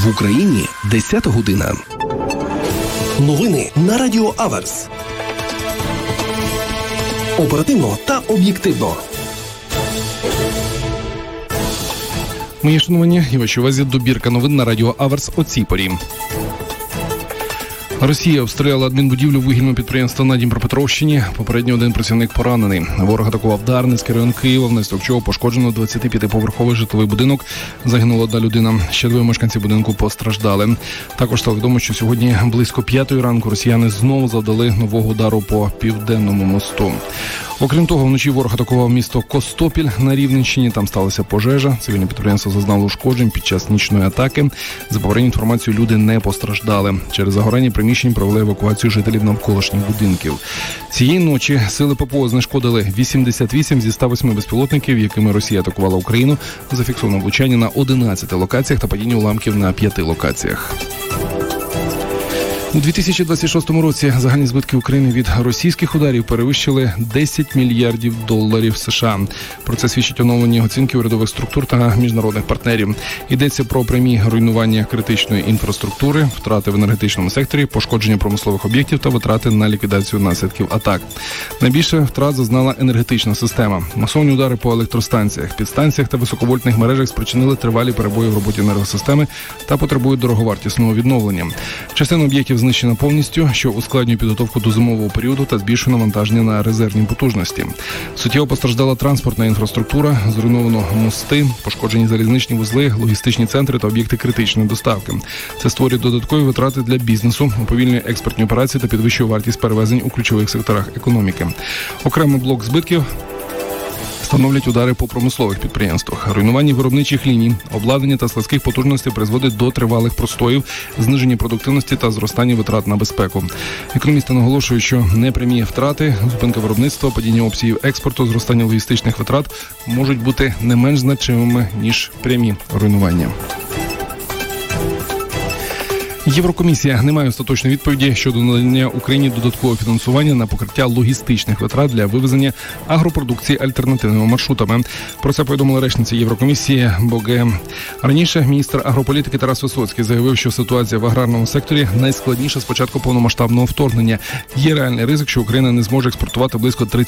В Україні 10 година. Новини на Радіо Аверс. Оперативно та об'єктивно. Мої шановані і вашій увазі добірка новин на Радіо Аверс о цій порі. Росія обстріляла адмінбудівлю вугільного підприємства на Дніпропетровщині. Попередньо один працівник поранений. Ворог атакував Дарницький район Києва, внаслідок чого пошкоджено 25-поверховий житловий будинок. Загинула одна людина. Ще двоє мешканців будинку постраждали. Також стало відомо, що сьогодні близько 5-ї ранку росіяни знову завдали нового удару по Південному мосту. Окрім того, вночі ворог атакував місто Костопіль на Рівненщині. Там сталася пожежа. Цивільне підприємство зазнало ушкоджень під час нічної атаки. За попередньою інформацією, люди не постраждали. Через загорання приміщень провели евакуацію жителів навколишніх будинків. Цієї ночі сили ППО знешкодили 88 зі 108 безпілотників, якими Росія атакувала Україну. Зафіксовано влучання на 11 локаціях та падіння уламків на 5 локаціях. У 2026 році загальні збитки України від російських ударів перевищили $10 мільярдів США. Про це свідчить оновлені оцінки урядових структур та міжнародних партнерів. Йдеться про прямі руйнування критичної інфраструктури, втрати в енергетичному секторі, пошкодження промислових об'єктів та витрати на ліквідацію наслідків атак. Найбільше втрат зазнала енергетична система. Масовні удари по електростанціях, підстанціях та високовольтних мережах спричинили тривалі перебої в роботі енергосистеми та потребують дороговартісного відновлення. Частина об'єктів знищена повністю, що ускладнює підготовку до зимового періоду та збільшує навантаження на резервні потужності. Суттєво постраждала транспортна інфраструктура, зруйновано мости, пошкоджені залізничні вузли, логістичні центри та об'єкти критичної доставки. Це створює додаткові витрати для бізнесу, уповільнює експортні операції та підвищує вартість перевезень у ключових секторах економіки. Окремий блок збитків становлять удари по промислових підприємствах. Руйнування виробничих ліній, обладнання та складських потужностей призводить до тривалих простоїв, зниження продуктивності та зростання витрат на безпеку. Економісти наголошують, що непрямі втрати, зупинка виробництва, падіння обсягів експорту, зростання логістичних витрат можуть бути не менш значимими, ніж прямі руйнування. Єврокомісія не має остаточної відповіді щодо надання Україні додаткового фінансування на покриття логістичних витрат для вивезення агропродукції альтернативними маршрутами. Про це повідомила речниця Єврокомісії Боге. Раніше міністр агрополітики Тарас Висоцький заявив, що ситуація в аграрному секторі найскладніша з початку повномасштабного вторгнення. Є реальний ризик, що Україна не зможе експортувати близько